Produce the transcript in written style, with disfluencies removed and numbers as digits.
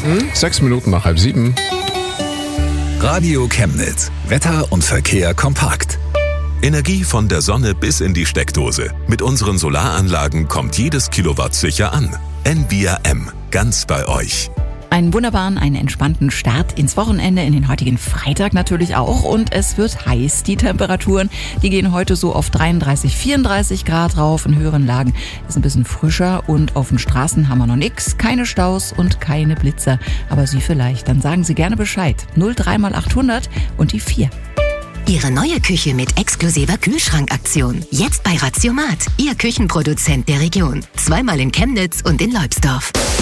6 Minuten nach 6:30. Radio Chemnitz. Wetter und Verkehr kompakt. Energie von der Sonne bis in die Steckdose. Mit unseren Solaranlagen kommt jedes Kilowatt sicher an. NBRM. Ganz bei euch. Einen wunderbaren, einen entspannten Start ins Wochenende, in den heutigen Freitag natürlich auch. Und es wird heiß. Die Temperaturen, die gehen heute so auf 33, 34 Grad rauf. In höheren Lagen ist ein bisschen frischer und auf den Straßen haben wir noch nix. Keine Staus und keine Blitzer. Aber Sie vielleicht, dann sagen Sie gerne Bescheid. 03 mal 800 und die 4. Ihre neue Küche mit exklusiver Kühlschrankaktion. Jetzt bei Ratiomat, Ihr Küchenproduzent der Region. 2-mal in Chemnitz und in Leubsdorf.